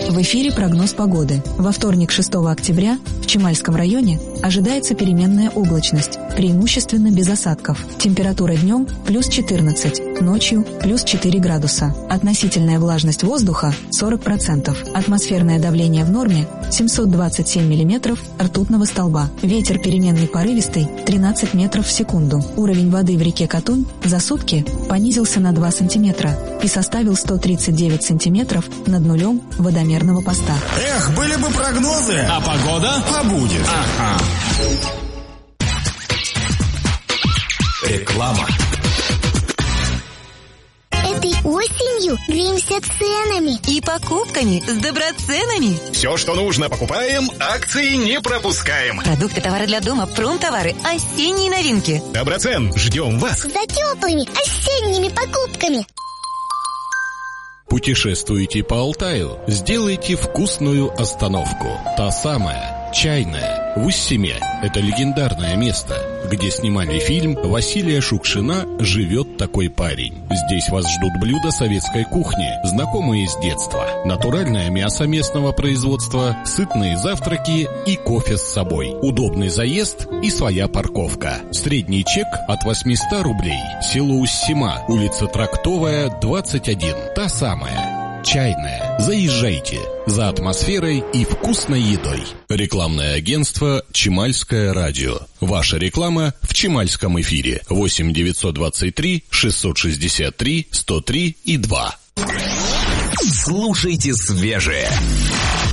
В эфире прогноз погоды. Во вторник, 6 октября, в Чемальском районе ожидается переменная облачность, преимущественно без осадков. Температура днем плюс 14, ночью плюс 4 градуса. Относительная влажность воздуха 40%. Атмосферное давление в норме 727 миллиметров ртутного столба. Ветер переменный порывистый 13 метров в секунду. Уровень воды в реке Катунь за сутки понизился на 2 сантиметра и составил 139 сантиметров над нулем водомерного поста. Эх, были бы прогнозы. А погода? А будет. Ага. Реклама. Этой осенью греемся ценами и покупками с доброценами. Все, что нужно, покупаем, акции не пропускаем. Продукты, товары для дома, промтовары, осенние новинки. Доброцен, ждем вас. за теплыми осенними покупками. Путешествуете по Алтаю? Сделайте вкусную остановку. Та самая, Чайная, в Уссиме. Это легендарное место, где снимали фильм Василия Шукшина «Живет такой парень». Здесь вас ждут блюда советской кухни, знакомые с детства. Натуральное мясо местного производства, сытные завтраки и кофе с собой. Удобный заезд и своя парковка. Средний чек от 800 рублей. Село Уссима, улица Трактовая, 21. Та самая. Чайная. Заезжайте за атмосферой и вкусной едой. Рекламное агентство «Чемальское радио». Ваша реклама в Чемальском эфире. 8 923 663 103 и 2. Слушайте свежее.